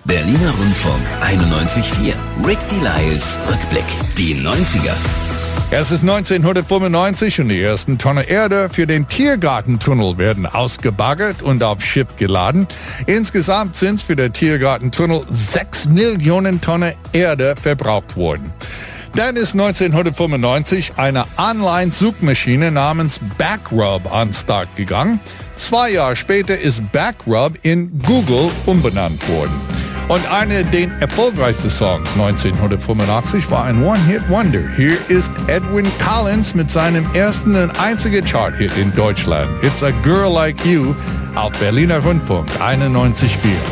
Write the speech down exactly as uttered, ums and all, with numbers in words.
Berliner Rundfunk einundneunzig Komma vier. Rick Delisles Rückblick. Die neunziger. Es ist neunzehnhundertfünfundneunzig und die ersten Tonnen Erde für den Tiergartentunnel werden ausgebaggert und auf Schiff geladen. Insgesamt sind für den Tiergartentunnel sechs Millionen Tonnen Erde verbraucht worden. Dann ist neunzehnhundertfünfundneunzig eine Online-Suchmaschine namens Backrub an den Start gegangen. Zwei Jahre später ist Backrub in Google umbenannt worden. Und einer der erfolgreichsten Songs neunzehnhundertfünfundachtzig war ein One-Hit-Wonder. Hier ist Edwyn Collins mit seinem ersten und einzigen Chart-Hit in Deutschland. It's a Girl Like You auf Berliner Rundfunk einundneunzig Komma vier.